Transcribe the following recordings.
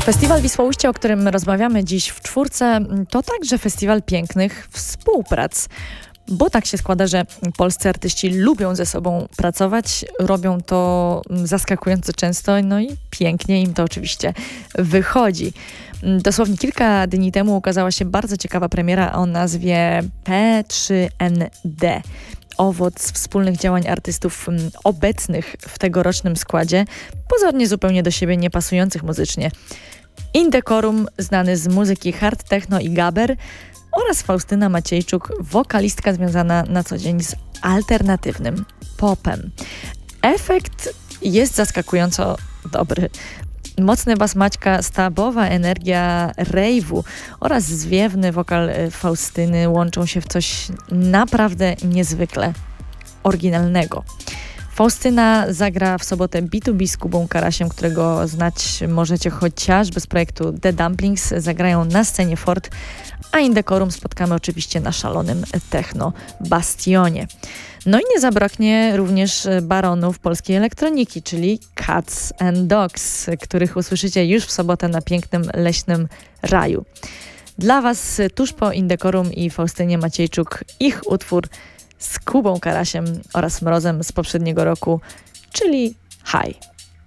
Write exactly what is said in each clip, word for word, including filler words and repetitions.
Festiwal Wisłoujście, o którym rozmawiamy dziś w czwórce, to także festiwal pięknych współprac. Bo tak się składa, że polscy artyści lubią ze sobą pracować, robią to zaskakująco często, no i pięknie im to oczywiście wychodzi. Dosłownie kilka dni temu ukazała się bardzo ciekawa premiera o nazwie P trzy N D. Owoc wspólnych działań artystów obecnych w tegorocznym składzie, pozornie zupełnie do siebie niepasujących muzycznie. Indecorum, znany z muzyki hard techno i gabber, oraz Faustyna Maciejczuk, wokalistka związana na co dzień z alternatywnym popem. Efekt jest zaskakująco dobry. Mocny bas Maćka, stabowa energia rave'u oraz zwiewny wokal Faustyny łączą się w coś naprawdę niezwykle oryginalnego. Faustyna zagra w sobotę B dwa B z Kubą Karasiem, którego znać możecie chociażby z projektu The Dumplings. Zagrają na scenie Fort, a Indecorum spotkamy oczywiście na szalonym techno Bastionie. No i nie zabraknie również baronów polskiej elektroniki, czyli Cats and Dogs, których usłyszycie już w sobotę na pięknym leśnym raju. Dla Was tuż po Indecorum i Faustynie Maciejczuk ich utwór z Kubą Karasiem oraz Mrozem z poprzedniego roku, czyli High.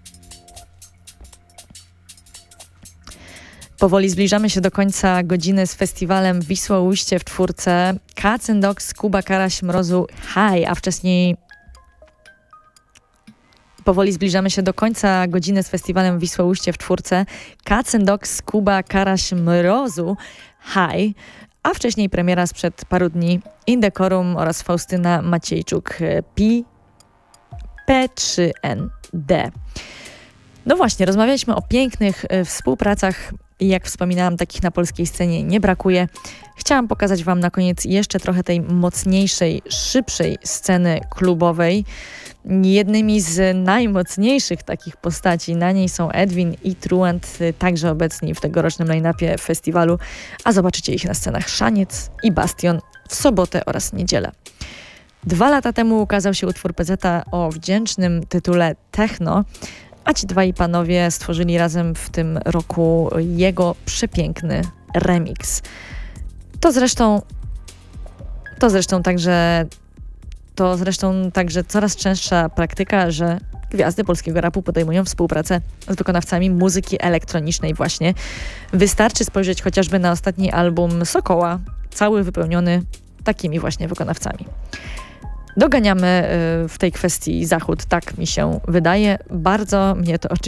Powoli zbliżamy się do końca godziny z festiwalem Wisłoujście w czwórce. Cats and Dogs, Kuba Karaś, Mrozu, High, a wcześniej... Powoli zbliżamy się do końca godziny z festiwalem Wisłoujście w czwórce. Cats and Dogs, Kuba Karaś, Mrozu, High, a wcześniej premiera sprzed paru dni Indecorum oraz Faustyna Maciejczuk, P trzy N D. No właśnie, rozmawialiśmy o pięknych y, współpracach i jak wspominałam, takich na polskiej scenie nie brakuje. Chciałam pokazać Wam na koniec jeszcze trochę tej mocniejszej, szybszej sceny klubowej. Jednymi z najmocniejszych takich postaci na niej są Edwin i Truant, także obecni w tegorocznym line-upie festiwalu, a zobaczycie ich na scenach Szaniec i Bastion w sobotę oraz niedzielę. Dwa lata temu ukazał się utwór P Z o wdzięcznym tytule Techno, a ci dwaj panowie stworzyli razem w tym roku jego przepiękny remix. To zresztą, to zresztą także To zresztą także coraz częstsza praktyka, że gwiazdy polskiego rapu podejmują współpracę z wykonawcami muzyki elektronicznej właśnie. Wystarczy spojrzeć chociażby na ostatni album Sokoła, cały wypełniony takimi właśnie wykonawcami. Doganiamy w tej kwestii Zachód, tak mi się wydaje. Bardzo mnie to oczywiście